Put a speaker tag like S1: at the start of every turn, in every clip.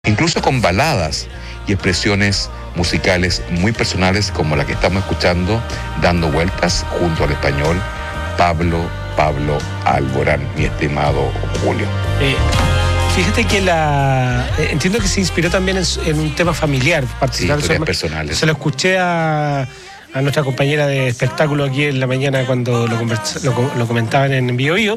S1: incluso con baladas y expresiones musicales muy personales como la que estamos escuchando, Dando Vueltas, junto al español Pablo Alborán, mi estimado Julio.
S2: Fíjate que entiendo que se inspiró también en un tema familiar.
S1: Sí, historias personales.
S2: Se lo escuché a nuestra compañera de espectáculo aquí en la mañana cuando lo comentaban en Bio Bio.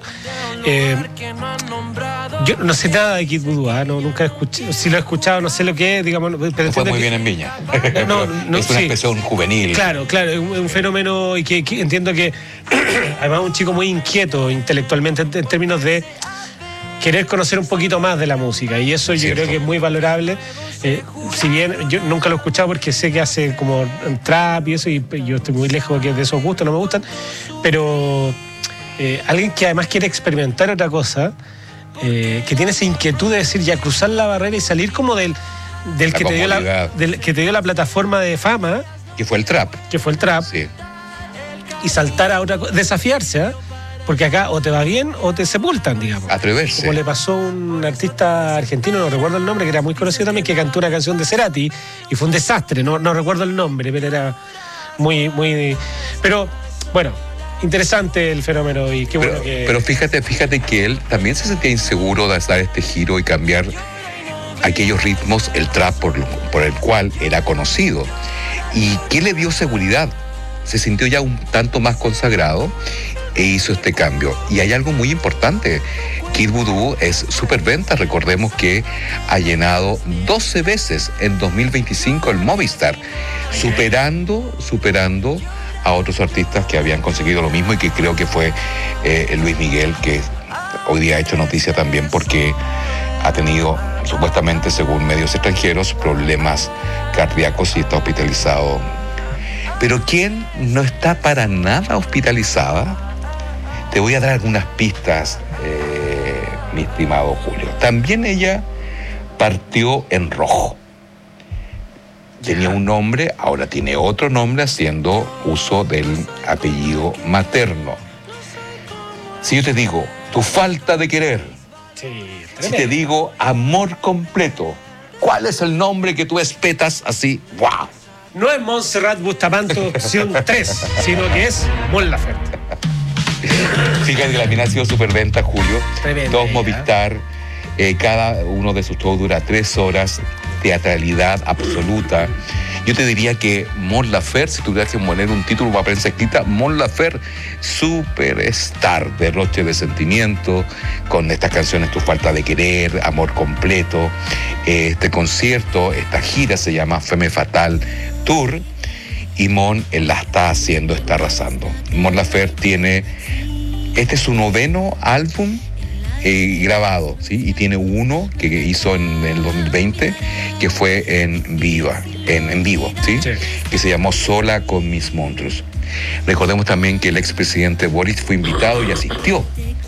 S2: Yo no sé nada de Kid Voodoo, nunca escuché. Si lo he escuchado, no sé lo que es, digamos. Pero
S1: fue muy bien en Viña.
S2: No,
S1: es una expresión juvenil.
S2: Claro, un fenómeno y que entiendo que además un chico muy inquieto intelectualmente en términos de querer conocer un poquito más de la música, y eso yo creo que es muy valorable. Si bien yo nunca lo he escuchado porque sé que hace como trap y eso, y yo estoy muy lejos de esos gustos, no me gustan, pero alguien que además quiere experimentar otra cosa, que tiene esa inquietud de decir, ya cruzar la barrera y salir como del que te dio la plataforma de fama,
S1: que fue el trap,
S2: sí. Y saltar a otra cosa, desafiarse, porque acá o te va bien o te sepultan, digamos.
S1: Atreverse.
S2: Como le pasó a un artista argentino, no recuerdo el nombre, que era muy conocido también, que cantó una canción de Cerati y fue un desastre, no recuerdo el nombre, pero era muy... Pero, bueno, interesante el fenómeno y qué bueno que...
S1: Pero fíjate que él también se sentía inseguro de dar este giro y cambiar aquellos ritmos, el trap por el cual era conocido. ¿Y qué le dio seguridad? Se sintió ya un tanto más consagrado e hizo este cambio. Y hay algo muy importante. Kid Voodoo es superventa. Recordemos que ha llenado 12 veces en 2025 el Movistar, superando a otros artistas que habían conseguido lo mismo, y que creo que fue Luis Miguel, que hoy día ha hecho noticia también porque ha tenido, supuestamente, según medios extranjeros, problemas cardíacos y está hospitalizado. Pero ¿quién no está para nada hospitalizada? Te voy a dar algunas pistas, mi estimado Julio. También ella partió en rojo. Tenía un nombre, ahora tiene otro nombre, haciendo uso del apellido materno. Si yo te digo, tu falta de querer, si te digo amor completo, ¿cuál es el nombre que tú espetas así? ¡Wow!
S2: No es Montserrat Bustamante opción 3, sino que es Mon Laferte.
S1: Fíjate que la mina ha sido superventa, Julio.
S2: Tremenda.
S1: 2 Movistar, cada uno de sus shows dura 3 horas, teatralidad absoluta. Yo te diría que Mon Laferte, si tuvieras que poner un título para prensa escrita, Mon Laferte, superstar, derroche de sentimiento, con estas canciones Tu falta de querer, Amor completo. Este concierto, esta gira se llama Femme Fatale Tour, y Mon la está haciendo, está arrasando. Mon Laferte tiene, este es su 9º álbum grabado, ¿sí? Y tiene uno que hizo en el 2020, que fue en vivo, ¿sí? Que se llamó Sola con mis monstruos. Recordemos también que el expresidente Boris fue invitado y asistió.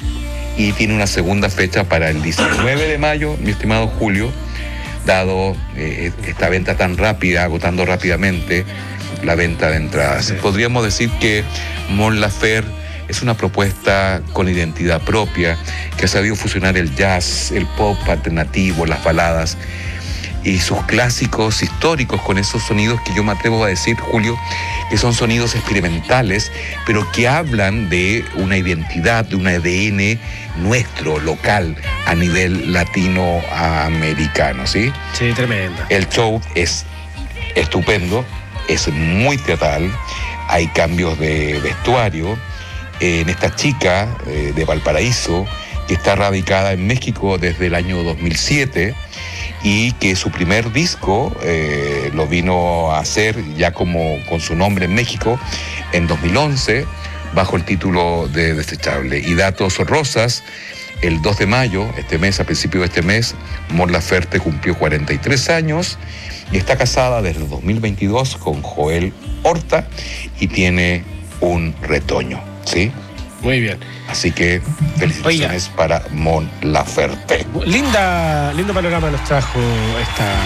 S1: Y tiene una segunda fecha para el 19 de mayo, mi estimado Julio, dado esta venta tan rápida, agotando rápidamente la venta de entradas. Sí. Podríamos decir que Mon Laferte es una propuesta con identidad propia, que ha sabido fusionar el jazz, el pop alternativo, las baladas y sus clásicos históricos con esos sonidos que yo me atrevo a decir, Julio, que son sonidos experimentales, pero que hablan de una identidad, de un ADN nuestro, local, a nivel latinoamericano, ¿sí?
S2: Sí, tremenda.
S1: El show es estupendo, es muy teatral, hay cambios de vestuario en esta chica de Valparaíso, que está radicada en México desde el año 2007 y que su primer disco lo vino a hacer ya como con su nombre en México en 2011 bajo el título de Desechable. Y datos rosas, el 2 de mayo, este mes, a principios de este mes, Mon Laferte cumplió 43 años y está casada desde el 2022 con Joel Horta y tiene un retoño, ¿sí?
S2: Muy bien.
S1: Así que felicitaciones para Mon Laferte.
S2: Lindo panorama nos trajo esta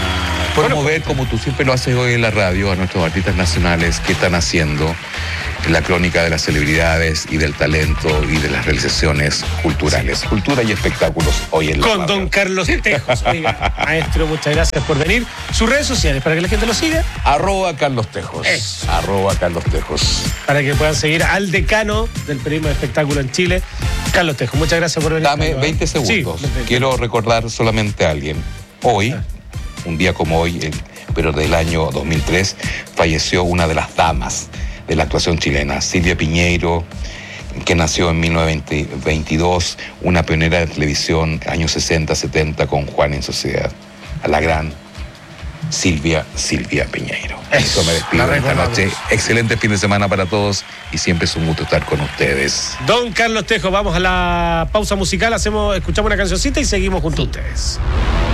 S1: promover, como tú siempre lo haces hoy en la radio, a nuestros artistas nacionales que están haciendo la crónica de las celebridades y del talento y de las realizaciones culturales. Cultura y espectáculos hoy en la
S2: Con
S1: radio.
S2: don Carlos Tejos. Oiga, maestro, muchas gracias por venir. Sus redes sociales, para que la gente lo siga.
S1: @Carlos Tejos.
S2: Eso.
S1: @Carlos Tejos.
S2: Para que puedan seguir al decano del periodismo de espectáculo en Chile, Carlos Tejos. Muchas gracias por venir.
S1: Dame
S2: Carlos.
S1: 20 segundos.
S2: Sí, 20.
S1: Quiero recordar solamente a alguien. Hoy, un día como hoy, pero del año 2003, falleció una de las damas de la actuación chilena, Silvia Piñeiro, que nació en 1922, una pionera de televisión, años 60, 70, con Juan en Sociedad. A la gran Silvia Piñeiro. Eso me despido
S2: la
S1: esta
S2: recordamos.
S1: noche. Excelente fin de semana para todos y siempre es un gusto estar con ustedes.
S2: Don Carlos Tejos, vamos a la pausa musical, escuchamos una cancioncita y seguimos junto a ustedes.